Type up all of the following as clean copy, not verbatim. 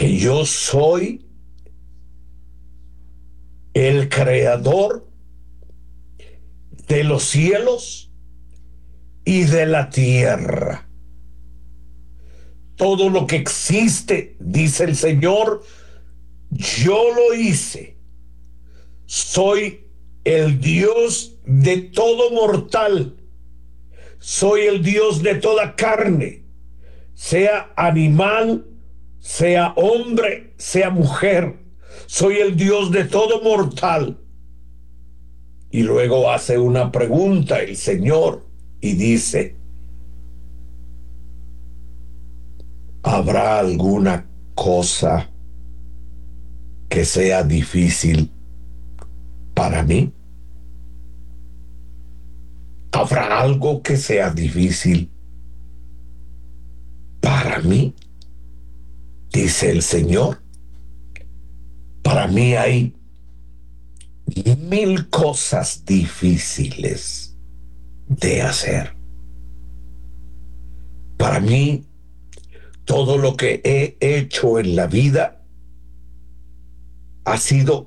que yo soy el creador de los cielos y de la tierra. Todo lo que existe, dice el Señor, yo lo hice. Soy el Dios de todo mortal. Soy el Dios de toda carne, sea animal, sea hombre, sea mujer. Soy el Dios de todo mortal. Y luego hace una pregunta el Señor y dice: ¿habrá alguna cosa que sea difícil para mí? ¿Habrá algo que sea difícil para mí? Dice el Señor. Para mí hay 1000 cosas difíciles de hacer. Para mí, todo lo que he hecho en la vida ha sido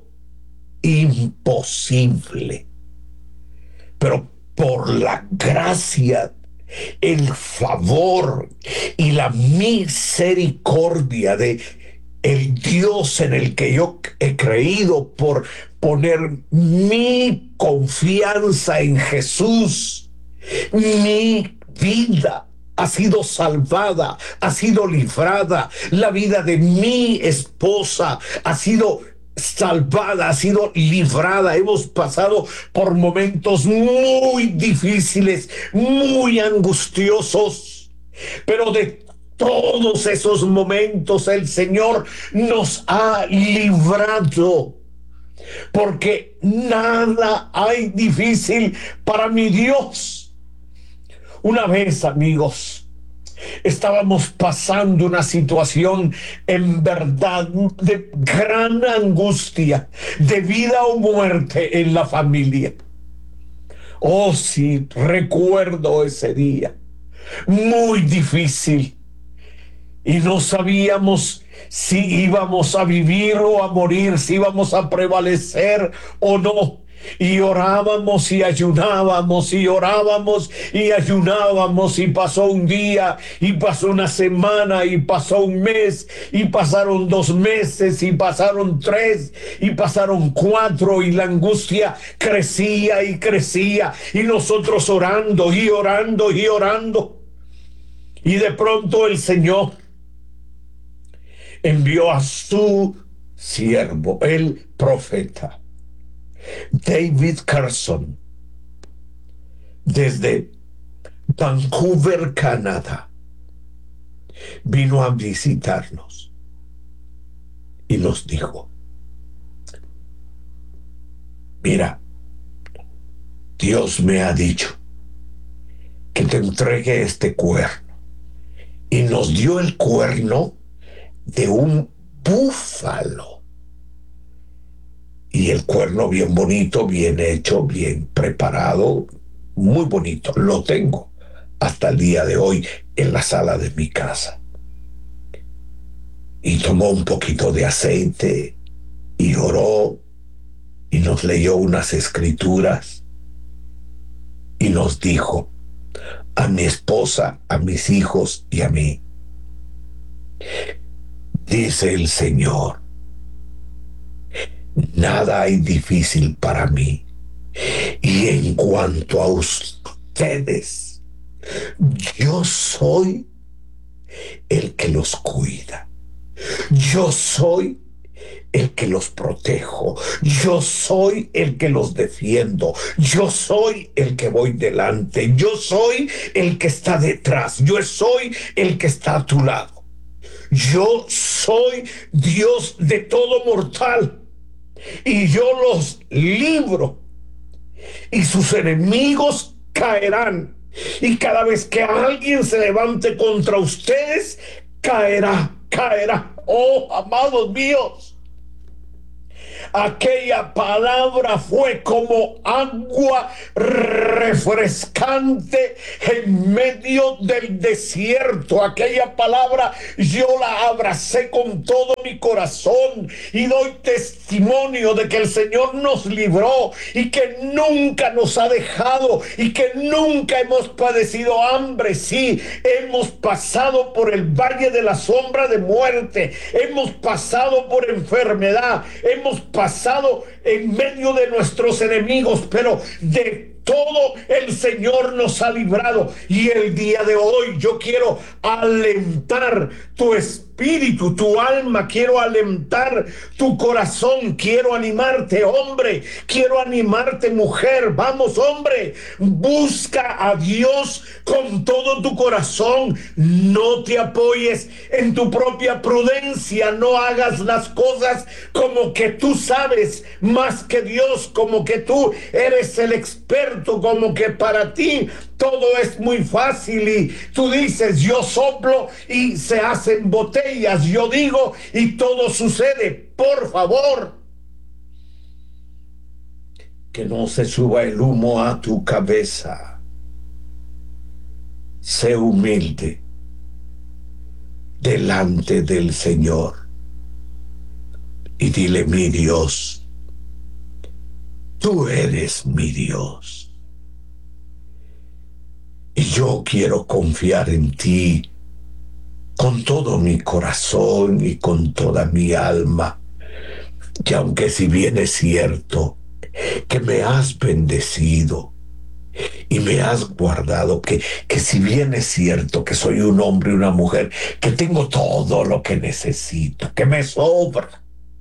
imposible. Pero por la gracia, el favor y la misericordia de el Dios en el que yo he creído, por poner mi confianza en Jesús, mi vida ha sido salvada, ha sido librada. La vida de mi esposa ha sido salvada, ha sido librada. Hemos pasado por momentos muy difíciles, muy angustiosos, pero de todos esos momentos el Señor nos ha librado, porque nada hay difícil para mi Dios. Una vez, amigos, estábamos pasando una situación en verdad de gran angustia, de vida o muerte en la familia. Oh, sí, recuerdo ese día, muy difícil, y no sabíamos si íbamos a vivir o a morir, si íbamos a prevalecer o no. Y orábamos y ayunábamos y orábamos y ayunábamos, y pasó un día y pasó una semana y pasó un mes y pasaron 2 meses y pasaron 3 y pasaron 4, y la angustia crecía y crecía, y nosotros orando y orando y orando. Y de pronto el Señor envió a su siervo, el profeta David Carson, desde Vancouver, Canadá. Vino a visitarnos y nos dijo: mira, Dios me ha dicho que te entregue este cuerno. Y nos dio el cuerno de un búfalo. Y el cuerno bien bonito, bien hecho, bien preparado, muy bonito. Lo tengo hasta el día de hoy en la sala de mi casa. Y tomó un poquito de aceite y oró y nos leyó unas escrituras y nos dijo, a mi esposa, a mis hijos y a mí: dice el Señor, nada hay difícil para mí. Y en cuanto a ustedes, yo soy el que los cuida. Yo soy el que los protejo. Yo soy el que los defiendo. Yo soy el que voy delante. Yo soy el que está detrás. Yo soy el que está a tu lado. Yo soy Dios de todo mortal, y yo los libro, y sus enemigos caerán. Y cada vez que alguien se levante contra ustedes, caerá. Oh, amados míos, Aquella palabra fue como agua refrescante en medio del desierto. Aquella palabra yo la abracé con todo mi corazón y doy testimonio de que el Señor nos libró y que nunca nos ha dejado y que nunca hemos padecido hambre. Sí, hemos pasado por el valle de la sombra de muerte, hemos pasado por enfermedad, hemos pasado en medio de nuestros enemigos, pero de todo el Señor nos ha librado. Y el día de hoy yo quiero alentar tu espíritu, tu alma, quiero alentar tu corazón, quiero animarte, hombre, quiero animarte, mujer. Vamos, hombre, busca a Dios con todo tu corazón. No te apoyes en tu propia prudencia, no hagas las cosas como que tú sabes más que Dios, como que tú eres el experto, como que para ti todo es muy fácil y tú dices, yo soplo y se hacen botellas, yo digo y todo sucede. Por favor, que no se suba el humo a tu cabeza. Sé humilde delante del Señor y dile: mi Dios, tú eres mi Dios. Y yo quiero confiar en ti con todo mi corazón y con toda mi alma. Y aunque si bien es cierto que me has bendecido y me has guardado, que si bien es cierto que soy un hombre y una mujer, que tengo todo lo que necesito, que me sobra,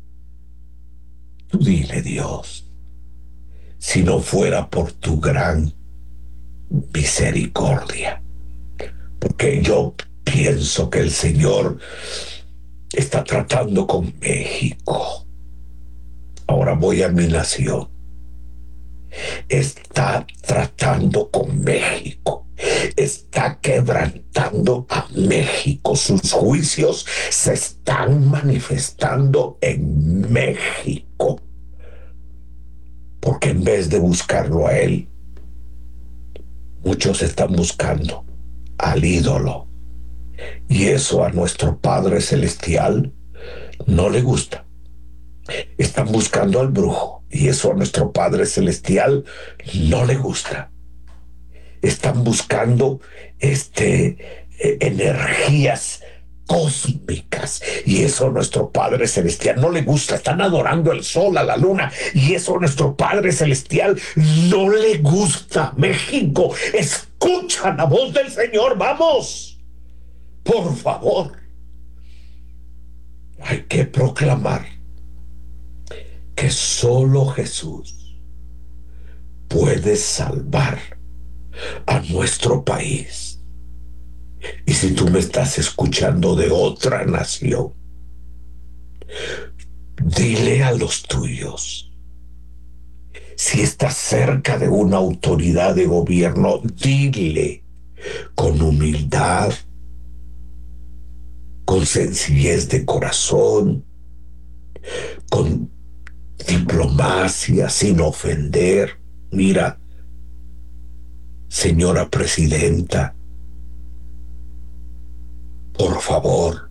tú dile: Dios, si no fuera por tu gran misericordia, porque yo pienso que el Señor está tratando con México. Ahora voy a mi nación. Está tratando con México. Está quebrantando a México. Sus juicios se están manifestando en México. Porque en vez de buscarlo a Él, muchos están buscando al ídolo. Y eso a nuestro Padre Celestial no le gusta. Están buscando al brujo. Y eso a nuestro Padre Celestial no le gusta. Están buscando energías cósmicas, y eso a nuestro Padre Celestial no le gusta. Están adorando el sol, a la luna, y eso a nuestro Padre Celestial no le gusta. México, escucha la voz del Señor. Vamos, por favor. Hay que proclamar que solo Jesús puede salvar a nuestro país. Y si tú me estás escuchando de otra nación, dile a los tuyos. Si estás cerca de una autoridad de gobierno, dile con humildad, con sencillez de corazón, con diplomacia, sin ofender: mira, señora presidenta, por favor,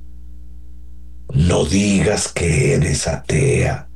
no digas que eres atea.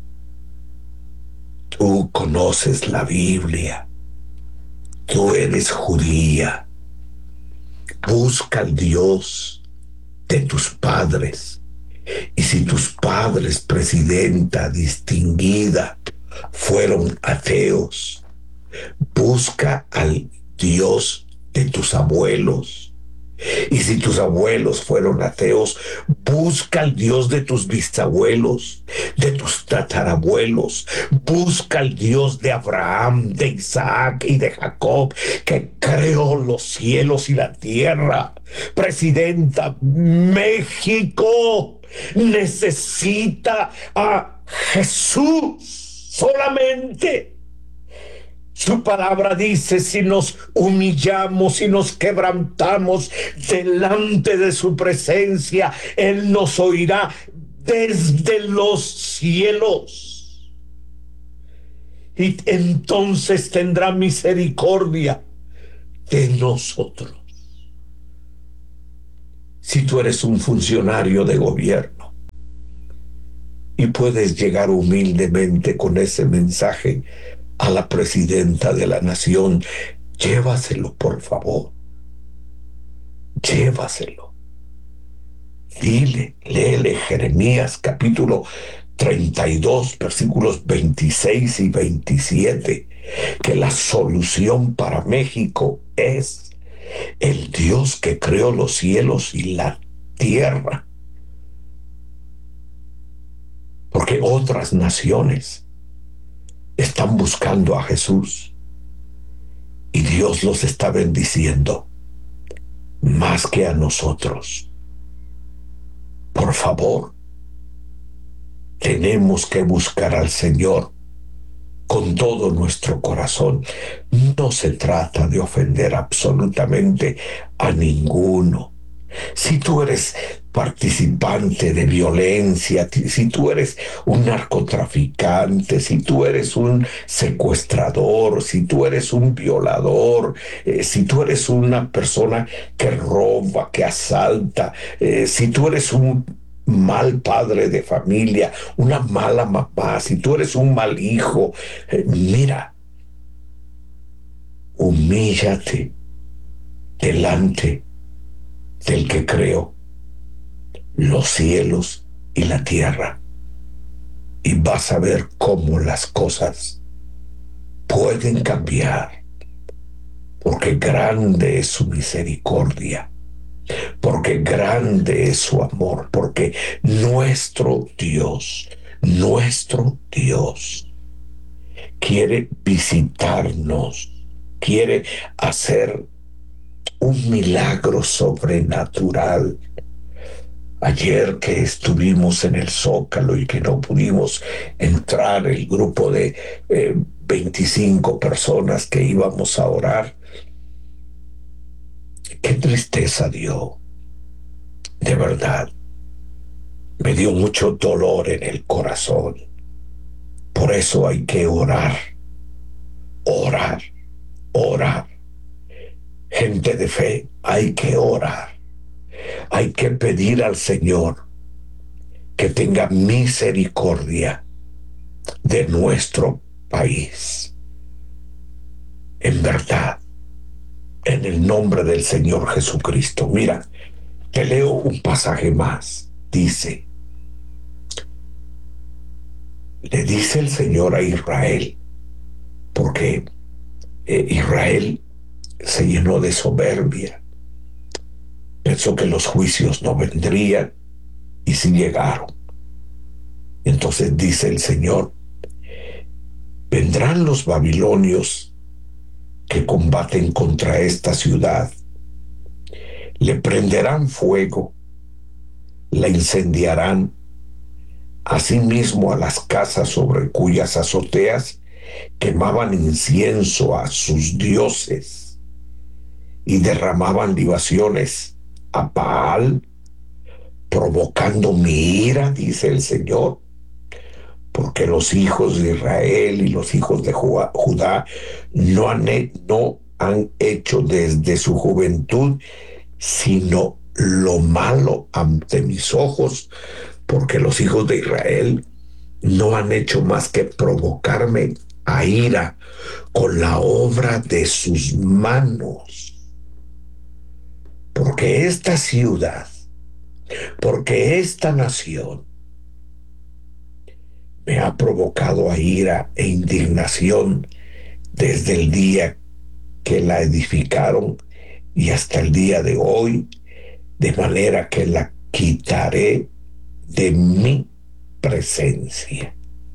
Tú conoces la Biblia. Tú eres judía. Busca al Dios de tus padres. Y si tus padres, presidenta distinguida, fueron ateos, busca al Dios de tus abuelos. Y si tus abuelos fueron ateos, busca al Dios de tus bisabuelos, de tus tatarabuelos. Busca al Dios de Abraham, de Isaac y de Jacob, que creó los cielos y la tierra. Presidenta, México necesita a Jesús solamente. Su palabra dice: si nos humillamos y nos quebrantamos delante de su presencia, Él nos oirá. desde los cielos. Y entonces tendrá misericordia de nosotros. Si tú eres un funcionario de gobierno y puedes llegar humildemente con ese mensaje a la presidenta de la nación, llévaselo, por favor. Llévaselo. Dile, léele Jeremías capítulo 32, versículos 26 y 27, que la solución para México es el Dios que creó los cielos y la tierra. Porque otras naciones están buscando a Jesús y Dios los está bendiciendo más que a nosotros. Por favor, tenemos que buscar al Señor con todo nuestro corazón. No se trata de ofender absolutamente a ninguno. Si tú eres participante de violencia, si tú eres un narcotraficante, si tú eres un secuestrador, si tú eres un violador, si tú eres una persona que roba, que asalta, si tú eres un mal padre de familia, una mala mamá, si tú eres un mal hijo, mira, humíllate delante del que creó los cielos y la tierra, y vas a ver cómo las cosas pueden cambiar, porque grande es su misericordia, porque grande es su amor, porque nuestro Dios quiere visitarnos, quiere hacer un milagro sobrenatural. Ayer que estuvimos en el Zócalo y que no pudimos entrar, el grupo de 25 personas que íbamos a orar, qué tristeza dio, de verdad. Me dio mucho dolor en el corazón. Por eso hay que orar, orar, orar. Gente de fe, hay que orar. Hay que pedir al Señor que tenga misericordia de nuestro país. En verdad, en el nombre del Señor Jesucristo. Mira, te leo un pasaje más. Dice, le dice el Señor a Israel, porque Israel se llenó de soberbia. Pensó que los juicios no vendrían y sí llegaron. Entonces dice el Señor, vendrán los babilonios que combaten contra esta ciudad, le prenderán fuego, la incendiarán, asimismo a las casas sobre cuyas azoteas quemaban incienso a sus dioses y derramaban libaciones a Baal, provocando mi ira, dice el Señor, porque los hijos de Israel y los hijos de Judá no han hecho desde su juventud sino lo malo ante mis ojos, porque los hijos de Israel no han hecho más que provocarme a ira con la obra de sus manos. Porque esta ciudad, porque esta nación me ha provocado a ira e indignación desde el día que la edificaron y hasta el día de hoy, de manera que la quitaré de mi presencia.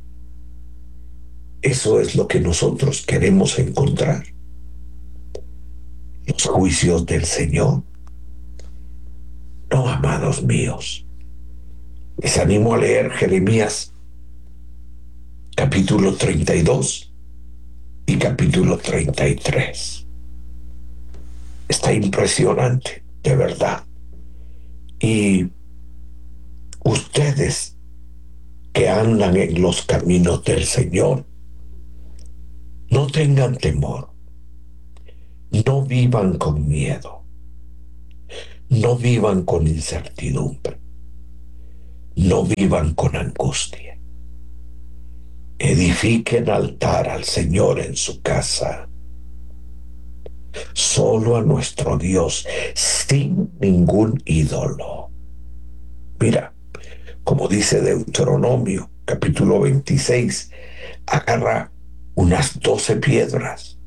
Eso es lo que nosotros queremos encontrar. Los juicios del Señor. No, amados míos. Les animo a leer Jeremías capítulo 32 y capítulo 33. Está impresionante, de verdad. Y ustedes que andan en los caminos del Señor. No tengan temor, no vivan con miedo, no vivan con incertidumbre, no vivan con angustia. Edifiquen altar al Señor en su casa, solo a nuestro Dios, sin ningún ídolo. Mira, como dice Deuteronomio, capítulo 26, agarra unas 12 piedras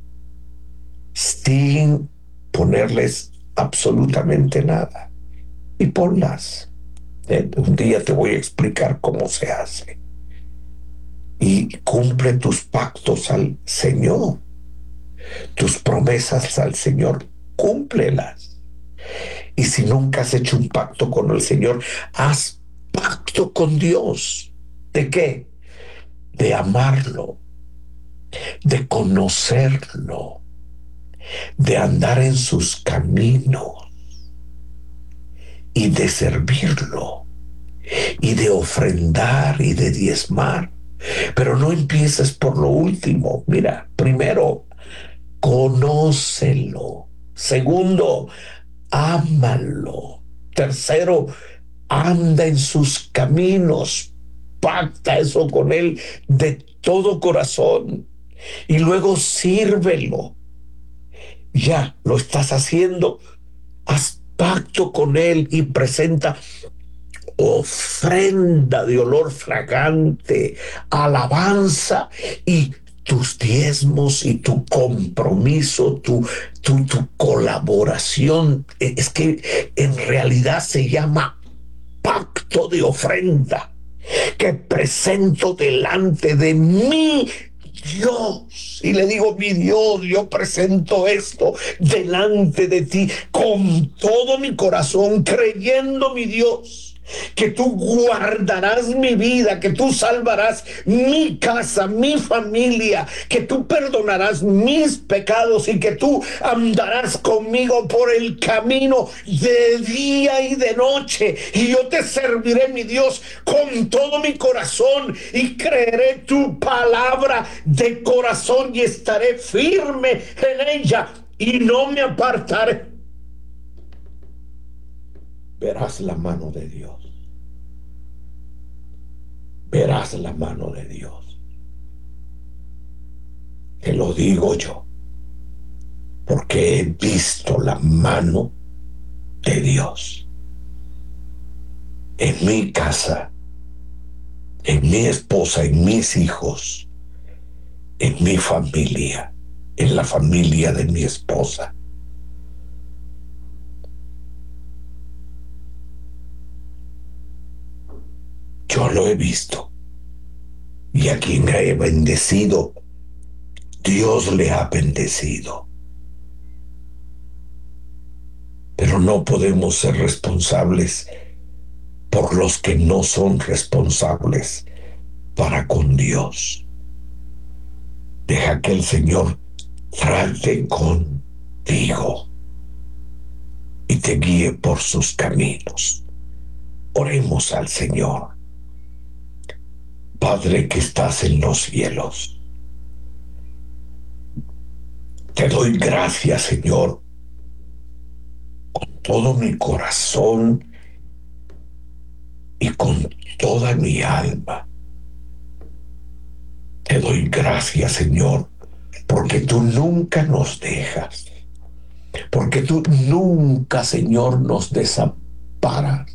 sin ponerles absolutamente nada y ponlas. Un día te voy a explicar cómo se hace. Y cumple tus pactos al Señor, tus promesas al Señor, cúmplelas. Y si nunca has hecho un pacto con el Señor, haz pacto con Dios. ¿De qué? De amarlo, de conocerlo, de andar en sus caminos y de servirlo y de ofrendar y de diezmar. Pero no empieces por lo último. Mira, primero, conócelo. Segundo, ámalo. Tercero, anda en sus caminos. Pacta eso con él de todo corazón. Y luego sírvelo. Ya lo estás haciendo. Haz pacto con él y presenta ofrenda de olor fragante, alabanza y tus diezmos y tu compromiso, tu colaboración. Es que en realidad se llama pacto de ofrenda que presento delante de mi Dios. Y le digo, mi Dios, yo presento esto delante de ti con todo mi corazón, creyendo, mi Dios, que tú guardarás mi vida, que tú salvarás mi casa, mi familia, que tú perdonarás mis pecados y que tú andarás conmigo por el camino de día y de noche. Y yo te serviré, mi Dios, con todo mi corazón y creeré tu palabra de corazón y estaré firme en ella y no me apartaré. Verás la mano de Dios. Verás la mano de Dios. Te lo digo yo, porque he visto la mano de Dios en mi casa, en mi esposa, en mis hijos, en mi familia, en la familia de mi esposa. Yo lo he visto. Y a quien he bendecido, Dios le ha bendecido. Pero no podemos ser responsables por los que no son responsables para con Dios. Deja que el Señor trate contigo y te guíe por sus caminos. Oremos al Señor. Padre que estás en los cielos, te doy gracias, Señor, con todo mi corazón y con toda mi alma. Te doy gracias, Señor, porque tú nunca nos dejas, porque tú nunca, Señor, nos desamparas.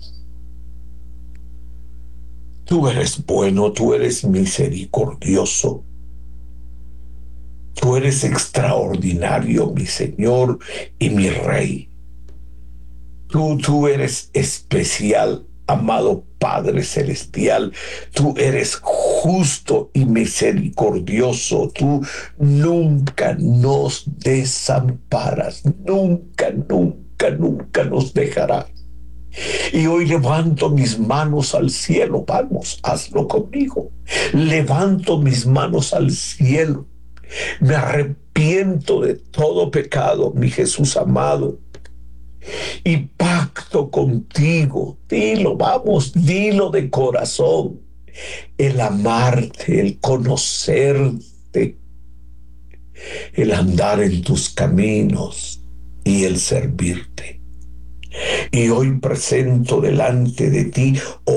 Tú eres bueno, tú eres misericordioso, tú eres extraordinario, mi Señor y mi Rey. Tú eres especial, amado Padre Celestial. Tú eres justo y misericordioso. Tú nunca nos desamparas. Nunca, nunca, nunca nos dejarás. Y hoy levanto mis manos al cielo. Vamos, hazlo conmigo. Levanto mis manos al cielo. Me arrepiento de todo pecado, mi Jesús amado. Y pacto contigo. Dilo, vamos, dilo de corazón. el amarte, el conocerte, el andar en tus caminos y el servirte. Y hoy presento delante de ti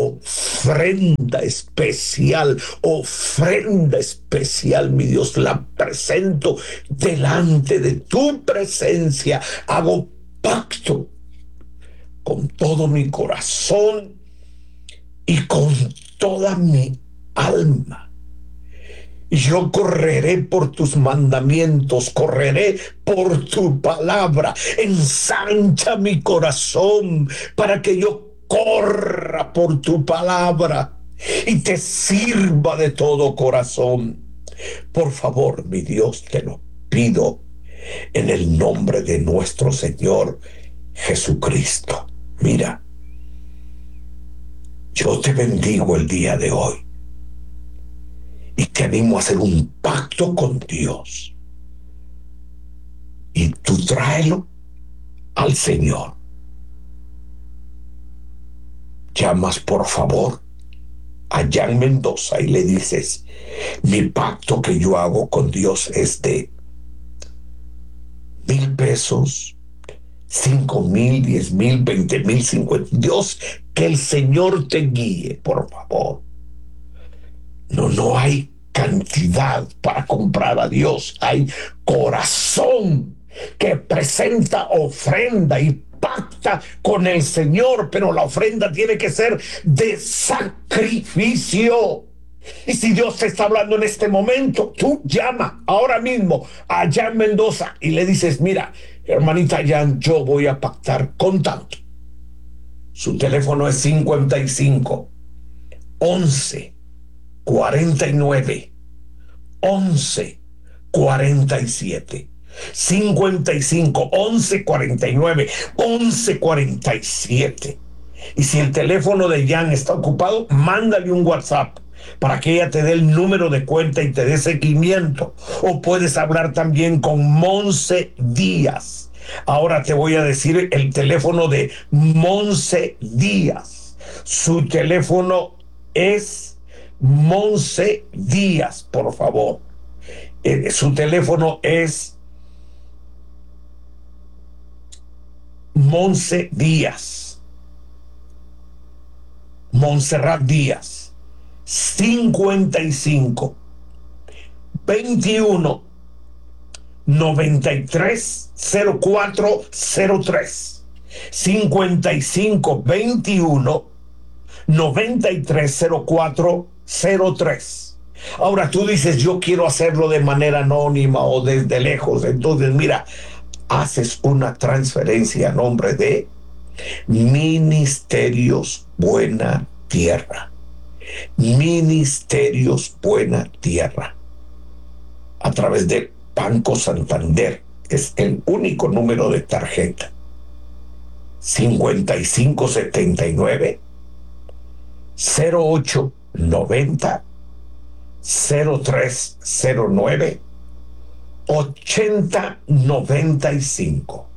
ofrenda especial, mi Dios, la presento delante de tu presencia. Hago pacto con todo mi corazón y con toda mi alma. Yo correré por tus mandamientos, correré por tu palabra. Ensancha mi corazón para que yo corra por tu palabra y te sirva de todo corazón. Por favor, mi Dios, te lo pido en el nombre de nuestro Señor Jesucristo. Mira, yo te bendigo el día de hoy y te animo a hacer un pacto con Dios. Y tú tráelo al Señor. Llamas por favor a Jan Mendoza y le dices: mi pacto que yo hago con Dios es de 1,000 pesos, 5,000, 10,000, 20,000, 50. Dios, que el Señor te guíe, por favor. No hay cantidad para comprar a Dios. Hay corazón que presenta ofrenda y pacta con el Señor, pero la ofrenda tiene que ser de sacrificio. Y si Dios te está hablando en este momento, tú llama ahora mismo a Jan Mendoza y le dices: mira, hermanita Jan, yo voy a pactar con tanto. Su teléfono es 55 11 49 11 47. 55 11 49 11 47. Y si el teléfono de Jan está ocupado, mándale un WhatsApp para que ella te dé el número de cuenta y te dé seguimiento. O puedes hablar también con Monse Díaz. Ahora te voy a decir el teléfono de Monse Díaz. Su teléfono es Monse Díaz, por favor. Su teléfono es Monse Díaz, Montserrat Díaz, 55 21 93 0403. 55 21 93 0403. Ahora tú dices: yo quiero hacerlo de manera anónima o desde lejos. Entonces, mira, haces una transferencia a nombre de Ministerios Buena Tierra. Ministerios Buena Tierra. A través del Banco Santander. Es el único número de tarjeta. 5579 0890 0309 8095.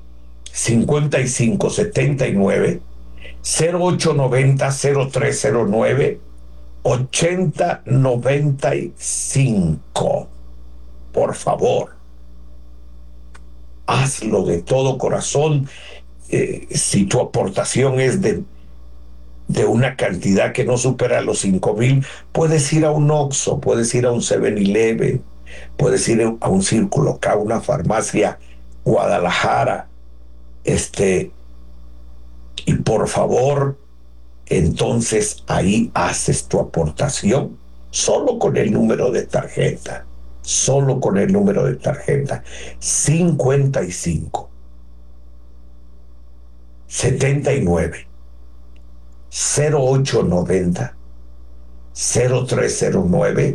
5579 0890 0309 8095. Por favor, hazlo de todo corazón. Si tu aportación es de una cantidad que no supera los 5,000, puedes ir a un Oxxo, puedes ir a un 7-Eleven, puedes ir a un Círculo K, una farmacia Guadalajara, y por favor, entonces ahí haces tu aportación solo con el número de tarjeta, 55 79 0890 0309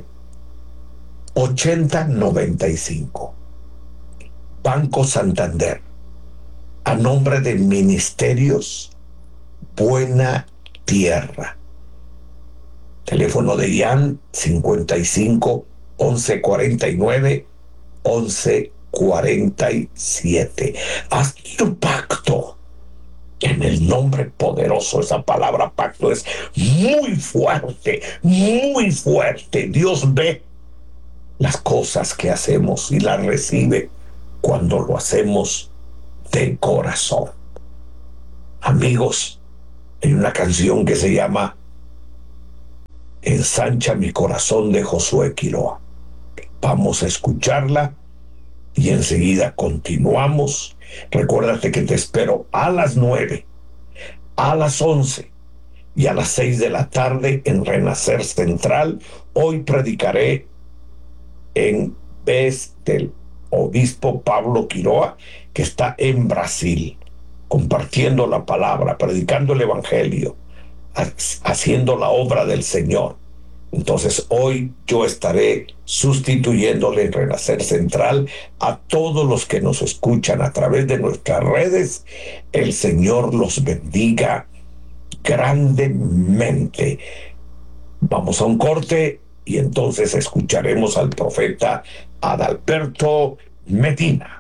8095. Banco Santander, a nombre de Ministerios Buena Tierra. Teléfono de Jan: 55 11 49 11 47. Haz tu pacto En el nombre poderoso, esa palabra pacto es muy fuerte, muy fuerte. Dios ve las cosas que hacemos y las recibe cuando lo hacemos de corazón. Amigos, hay una canción que se llama Ensancha mi corazón de Josué Quiroa. Vamos a escucharla y enseguida continuamos. Recuérdate que te espero a las 9, a las 11 y a las 6 de la tarde en Renacer Central. Hoy predicaré en vez del obispo Pablo Quiroa, que está en Brasil, compartiendo la palabra, predicando el evangelio, haciendo la obra del Señor. Entonces hoy yo estaré sustituyéndole en Renacer Central a todos los que nos escuchan a través de nuestras redes. El Señor los bendiga grandemente. Vamos a un corte y entonces escucharemos al profeta Adalberto Medina.